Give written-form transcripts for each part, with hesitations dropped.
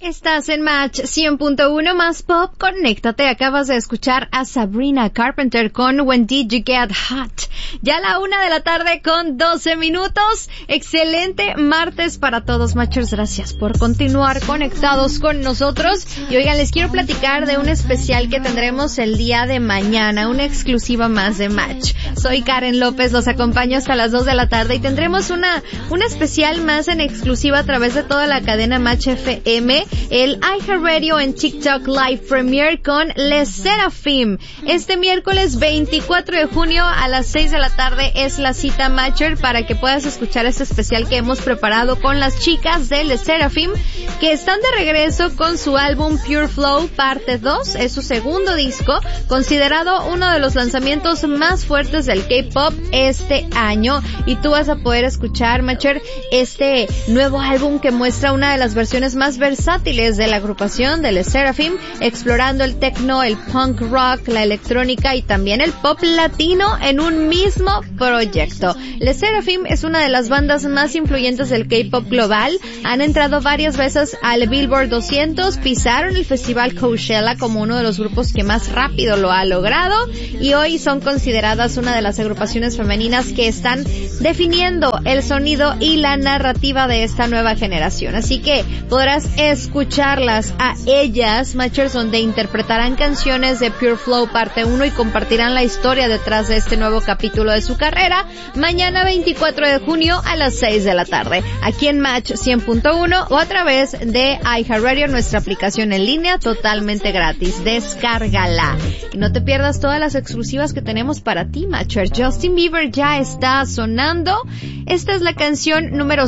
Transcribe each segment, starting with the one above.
Estás en Match 100.1 más Pop. Conéctate. Acabas de escuchar a Sabrina Carpenter con When Did You Get Hot. Ya la 1:00 p.m. con 12 minutos. Excelente martes para todos, Matchers. Gracias por continuar conectados con nosotros. Y oigan, les quiero platicar de un especial que tendremos el día de mañana. Una exclusiva más de Match. Soy Karen López. Los acompaño hasta las 2 de la tarde. Y tendremos una especial más en exclusiva a través de toda la cadena Match FM. El iHeartRadio en TikTok Live Premiere con Les Seraphim. Este miércoles 24 de junio a las 6 de la tarde es la cita Matcher para que puedas escuchar este especial que hemos preparado con las chicas de Les Seraphim, que están de regreso con su álbum Pure Flow Parte 2. Es su segundo disco, considerado uno de los lanzamientos más fuertes del K-pop este año. Y tú vas a poder escuchar, Matcher, este nuevo álbum que muestra una de las versiones más versátiles de la agrupación de Les Seraphim, explorando el techno, el punk rock, la electrónica y también el pop latino en un mismo proyecto. Les Seraphim es una de las bandas más influyentes del K-pop global. Han entrado varias veces al Billboard 200, pisaron el festival Coachella como uno de los grupos que más rápido lo ha logrado y hoy son consideradas una de las agrupaciones femeninas que están definiendo el sonido y la narrativa de esta nueva generación. Así que podrás escucharlas a ellas, Matchers, donde interpretarán canciones de Pure Flow Parte 1 y compartirán la historia detrás de este nuevo capítulo de su carrera, mañana 24 de junio a las 6 de la tarde, aquí en Match 100.1 o a través de iHeartRadio, nuestra aplicación en línea totalmente gratis. Descárgala. Y no te pierdas todas las exclusivas que tenemos para ti, Matcher. Justin Bieber ya está sonando. Esta es la canción número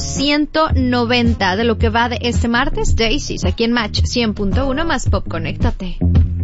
190 de lo que va de este martes, Daisies, aquí en Match 100.1 más Pop. Conéctate.